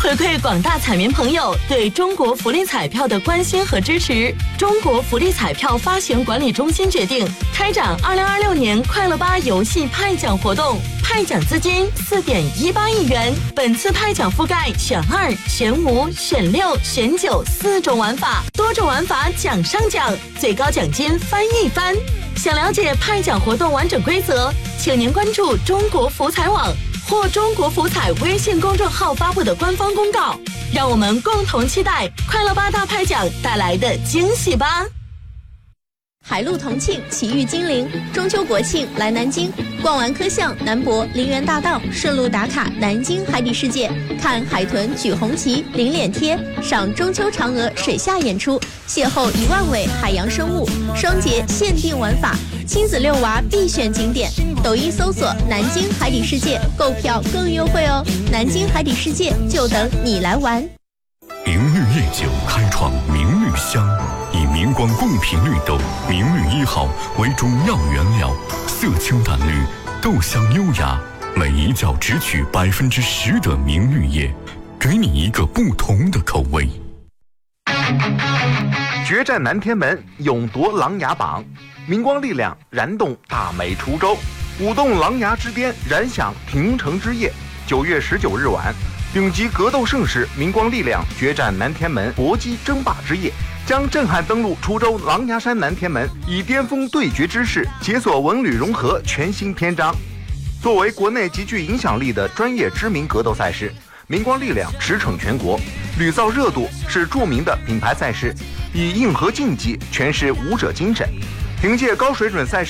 回馈广大彩民朋友对中国福利彩票的关心和支持，中国福利彩票发行管理中心决定开展2026年快乐吧游戏派奖活动，派奖资金4.18亿元。本次派奖覆盖选2、选5、选6、选94种玩法，多种玩法奖上奖，最高奖金翻一番。想了解派奖活动完整规则，请您关注中国福彩网或中国福彩微信公众号发布的官方公告，让我们共同期待快乐吧大派奖带来的惊喜吧。 海陆同庆，奇遇金陵，中秋国庆来南京，逛完科巷、南博、陵园大道，顺路打卡南京海底世界，看海豚举红旗、领脸贴，赏中秋嫦娥水下演出，邂逅1万尾海洋生物，双节限定玩法，亲子遛娃必选景点。抖音搜索南京海底世界，购票更优惠哦！南京海底世界就等你来玩。 明绿夜酒开创明绿香，以明光贡品绿豆明绿1号为中药原料，色清淡绿，豆香优雅，每一窖只取10%的明绿叶，给你一个不同的口味。 决战南天门，勇夺琅琊榜，明光力量燃动大美滁州，舞动琅琊之巅，燃响平城之夜。9月19日晚，顶级格斗盛世明光力量决战南天门搏击争霸之夜，将震撼登陆滁州琅琊山南天门，以巅峰对决之势解锁文旅融合全新篇章。作为国内极具影响力的专业知名格斗赛事，明光力量驰骋全国，屡造热度，是著名的品牌赛事，以硬核竞技诠释武者精神，凭借高水准赛事